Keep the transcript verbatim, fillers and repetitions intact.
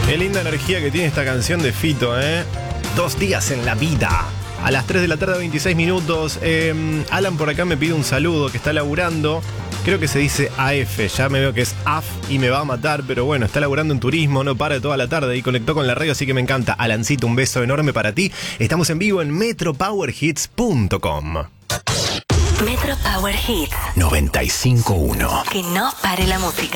Qué linda energía que tiene esta canción de Fito, ¿eh? Dos días en la vida. A las tres de la tarde, veintiséis minutos. Eh, Alan por acá me pide un saludo, que está laburando. Creo que se dice A F, ya me veo que es A F y me va a matar, pero bueno, está laburando en turismo, no para toda la tarde y conectó con la radio, así que me encanta. Alancito, un beso enorme para ti. Estamos en vivo en metro power hits punto com. Metro Power Hits noventa y cinco punto uno. Que no pare la música.